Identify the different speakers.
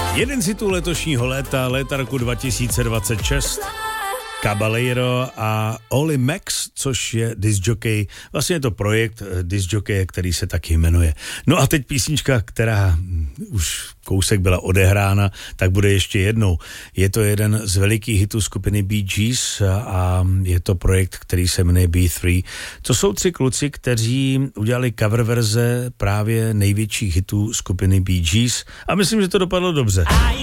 Speaker 1: Jeden z hitů letošního léta roku 2026. Caballero a Oli Max, což je discjockey. Vlastně je to projekt discjockey, který se taky jmenuje. No a teď písnička, která už kousek byla odehrána, tak bude ještě jednou. Je to jeden z velikých hitů skupiny Bee Gees a je to projekt, který se jmenuje B3. To jsou 3 kluci, kteří udělali cover verze právě největších hitů skupiny Bee Gees a myslím, že to dopadlo dobře.